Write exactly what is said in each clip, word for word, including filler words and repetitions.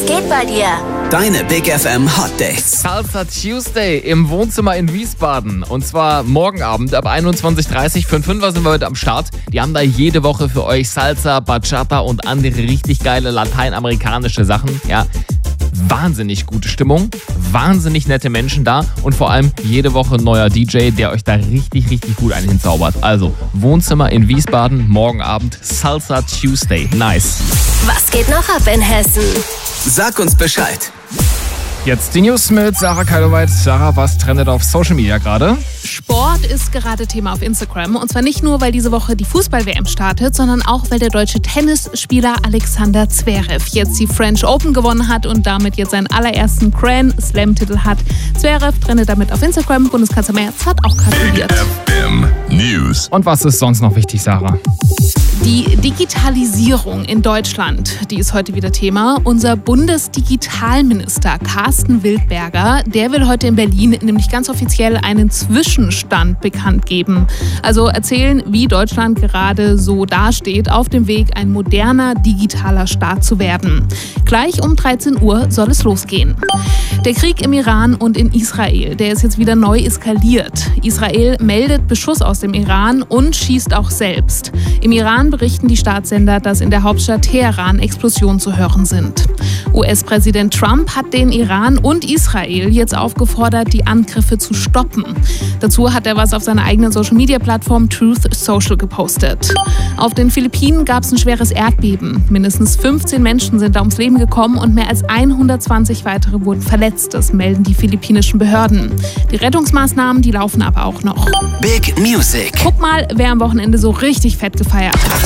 Was geht bei dir? Deine Big F M Hot Dates. Salsa Tuesday im Wohnzimmer in Wiesbaden. Und zwar morgen Abend ab einundzwanzig Uhr dreißig. Für fünfer sind wir heute am Start. Die haben da jede Woche für euch Salsa, Bachata und andere richtig geile lateinamerikanische Sachen. Ja, wahnsinnig gute Stimmung, wahnsinnig nette Menschen da und vor allem jede Woche ein neuer D J, der euch da richtig, richtig gut einen hinzaubert. Also Wohnzimmer in Wiesbaden, morgen Abend Salsa Tuesday. Nice. Was geht noch ab in Hessen? Sag uns Bescheid. Jetzt die News mit Sarah Keiloweit. Sarah, was trendet auf Social Media gerade? Sport ist gerade Thema auf Instagram. Und zwar nicht nur, weil diese Woche die Fußball-W M startet, sondern auch, weil der deutsche Tennisspieler Alexander Zverev jetzt die French Open gewonnen hat und damit jetzt seinen allerersten Grand Slam-Titel hat. Zverev trendet damit auf Instagram. Bundeskanzler Merz hat auch gratuliert. F M News. Und was ist sonst noch wichtig, Sarah? Die Digitalisierung in Deutschland, die ist heute wieder Thema. Unser Bundesdigitalminister Carsten Wildberger, der will heute in Berlin nämlich ganz offiziell einen Zwischenstand bekannt geben. Also erzählen, wie Deutschland gerade so dasteht, auf dem Weg, ein moderner digitaler Staat zu werden. Gleich um dreizehn Uhr soll es losgehen. Der Krieg im Iran und in Israel, der ist jetzt wieder neu eskaliert. Israel meldet Beschuss aus dem Iran und schießt auch selbst. Im Iran berichten die Staatssender, dass in der Hauptstadt Teheran Explosionen zu hören sind. U S-Präsident Trump hat den Iran und Israel jetzt aufgefordert, die Angriffe zu stoppen. Dazu hat er was auf seiner eigenen Social-Media-Plattform Truth Social gepostet. Auf den Philippinen gab es ein schweres Erdbeben. Mindestens fünfzehn Menschen sind da ums Leben gekommen und mehr als hundertzwanzig weitere wurden verletzt. Das melden die philippinischen Behörden. Die Rettungsmaßnahmen, die laufen aber auch noch. Big Music. Guck mal, wer am Wochenende so richtig fett gefeiert hat.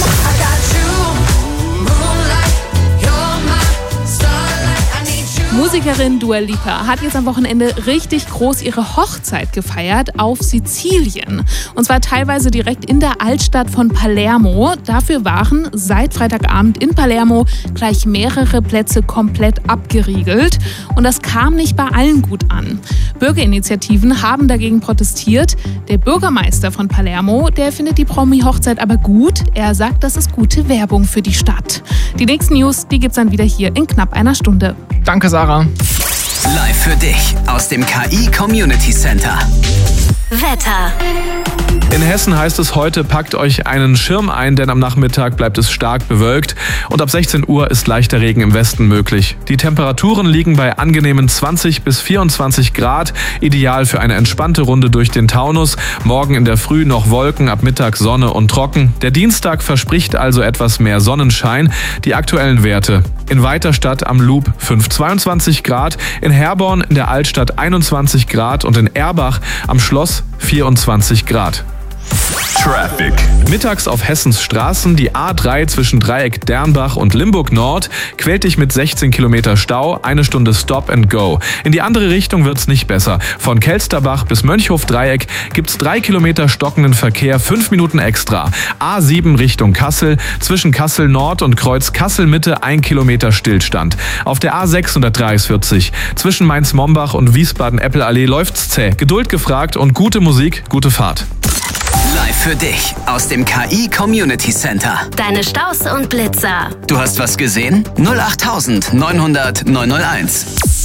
Musikerin Dua Lipa hat jetzt am Wochenende richtig groß ihre Hochzeit gefeiert auf Sizilien. Und zwar teilweise direkt in der Altstadt von Palermo. Dafür waren seit Freitagabend in Palermo gleich mehrere Plätze komplett abgeriegelt. Und das kam nicht bei allen gut an. Bürgerinitiativen haben dagegen protestiert. Der Bürgermeister von Palermo, der findet die Promi-Hochzeit aber gut. Er sagt, das ist gute Werbung für die Stadt. Die nächsten News, die gibt's dann wieder hier in knapp einer Stunde. Danke, Sarah. Live für dich aus dem K I Community Center. Wetter. In Hessen heißt es heute, packt euch einen Schirm ein, denn am Nachmittag bleibt es stark bewölkt und ab sechzehn Uhr ist leichter Regen im Westen möglich. Die Temperaturen liegen bei angenehmen zwanzig bis vierundzwanzig Grad, ideal für eine entspannte Runde durch den Taunus. Morgen in der Früh noch Wolken, ab Mittag Sonne und trocken. Der Dienstag verspricht also etwas mehr Sonnenschein. Die aktuellen Werte: in Weiterstadt am Loop fünf Komma zweiundzwanzig Grad, in Herborn in der Altstadt einundzwanzig Grad und in Erbach am Schloss vierundzwanzig Grad. Traffic. Mittags auf Hessens Straßen, die A drei zwischen Dreieck Dernbach und Limburg Nord quält dich mit sechzehn Kilometer Stau, eine Stunde Stop and Go. In die andere Richtung wird's nicht besser. Von Kelsterbach bis Mönchhof-Dreieck gibt's drei Kilometer stockenden Verkehr, fünf Minuten extra. A sieben Richtung Kassel, zwischen Kassel Nord und Kreuz Kassel Mitte ein Kilometer Stillstand. Auf der A sechshundertdreiundvierzig zwischen Mainz-Mombach und Wiesbaden-Eppelallee läuft's zäh. Geduld gefragt und gute Musik, gute Fahrt. Live für dich aus dem K I Community Center. Deine Staus und Blitzer. Du hast was gesehen? null acht neunhundert neunhunderteins.